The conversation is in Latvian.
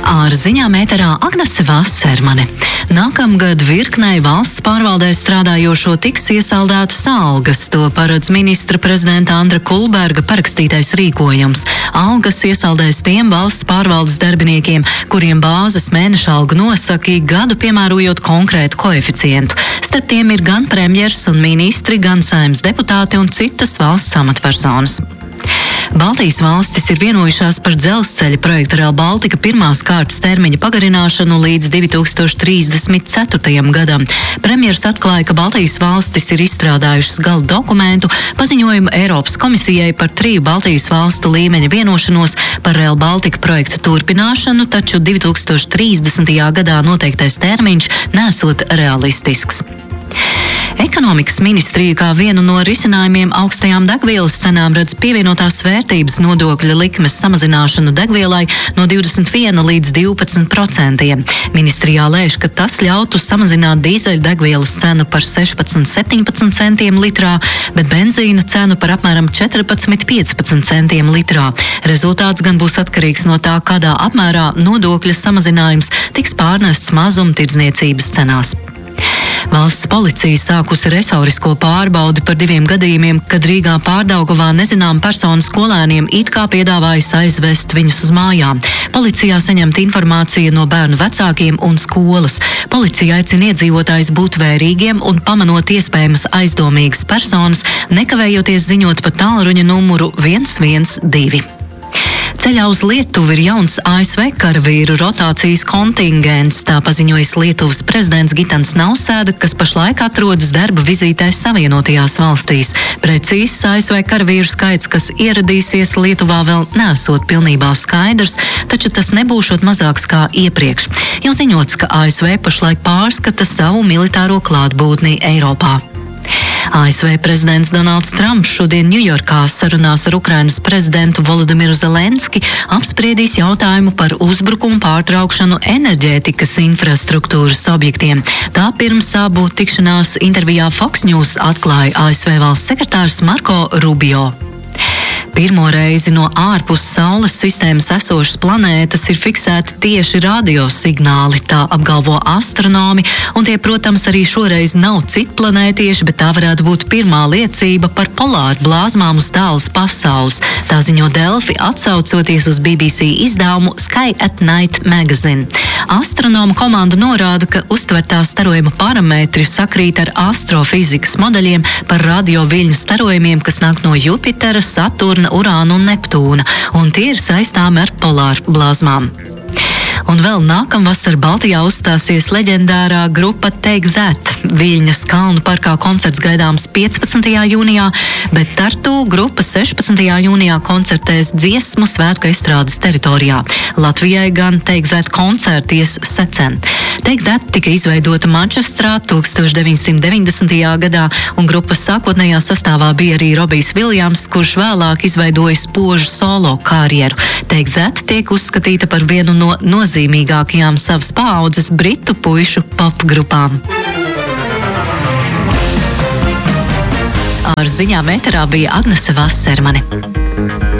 Ar ziņām ēterā Agnese Vasermane. Nākamgad virknei valsts pārvaldē strādājošo tiks iesaldētas algas. To paredz ministra prezidenta Andra Kulberga parakstītais rīkojums. Algas iesaldēs tiem valsts pārvaldes darbiniekiem, kuriem bāzes mēneša alga nosaka ik gadu, piemērojot konkrētu koeficientu. Starp tiem ir gan premjers un ministri, gan saimnes deputāti un citas valsts amatpersonas. Baltijas valstis ir vienojušās par dzelzceļa projekta Rail Baltica pirmās kārtas termiņa pagarināšanu līdz 2034. gadam. Premjers atklāja, ka Baltijas valstis ir izstrādājušas gala dokumentu, paziņojumu Eiropas komisijai par 3 Baltijas valstu līmeņa vienošanos par Rail Baltica projekta turpināšanu, taču 2030. gadā noteiktais termiņš nesot realistisks. Ekonomikas ministrija kā vienu no risinājumiem augstajām degvielas cenām redz pievienotās vērtības nodokļa likmes samazināšanu degvielai no 21 līdz 12%. Ministrijā lēš, ka tas ļautu samazināt dīzeļa degvielas cenu par 16–17 centiem litrā, bet benzīna cenu par apmēram 14–15 centiem litrā. Rezultāts gan būs atkarīgs no tā, kādā apmērā nodokļa samazinājums tiks pārnests mazumtirdzniecības cenās. Valsts policija sākusi resorisko pārbaudi par 2 gadījumiem, kad Rīgā Pārdaugavā nezinām personu skolēniem it kā piedāvājas aizvest viņus uz mājām. Policijā saņemta informācija no bērnu vecākiem un skolas. Policija aicina iedzīvotājus būt vērīgiem un pamanot iespējamas aizdomīgas personas, nekavējoties ziņot pa tālruņa numuru 112. Ceļā uz Lietuvu ir jauns ASV karavīru rotācijas kontingents, tā paziņojas Lietuvas prezidents Gitans Nausēda, kas pašlaik atrodas darba vizītē Savienotajās valstīs. Precīzs ASV karavīru skaits, kas ieradīsies Lietuvā, vēl nesot pilnībā skaidrs, taču tas nebūšot mazāks kā iepriekš. Jau ziņots, ka ASV pašlaik pārskata savu militāro klātbūtni Eiropā. ASV prezidents Donalds Trumps šodien Ņujorkā sarunās ar Ukrainas prezidentu Volodimiru Zelenski apspriedīs jautājumu par uzbrukumu pārtraukšanu enerģētikas infrastruktūras objektiem. Tā pirms abu tikšanās intervijā Fox News atklāja ASV valsts sekretārs Marko Rubio. Pirmo reizi no ārpus Saules sistēmas esošas planētas ir fiksēti tieši radiosignāli, tā apgalvo astronomi, un tie, protams, arī šoreiz nav citplanētieši, bet tā varētu būt pirmā liecība par polāru blāzmām uz tālas pasaules. Tā ziņo Delfi, atsaucoties uz BBC izdevumu Sky at Night magazine. Astronomu komanda norāda, ka uztvertā starojuma parametri sakrīt ar astrofizikas modeļiem par radioviļņu starojumiem, kas nāk no Jupitera, Saturna, Urāna un Neptūna, un tie ir saistāmi ar polāru blāzmām. Un vēl nākamvasar Baltijā uzstāsies leģendārā grupa Take That. Viļņas kalnu parkā koncerts gaidāms 15. jūnijā, bet Tartu grupa 16. jūnijā koncertēs dziesmu svētku estrādes teritorijā. Latvijai gan Take That koncerties secen. Take That tika izveidota Mančestrā 1990. gadā, un grupas sākotnējā sastāvā bija arī Robijs Viljams, kurš vēlāk izveidoja spožu solo karjeru. Take That tiek uzskatīta par vienu no nozīmīgākajām savas paaudzes britu puišu popgrupām. Ar ziņām ēterā bija Agnese Vasermane.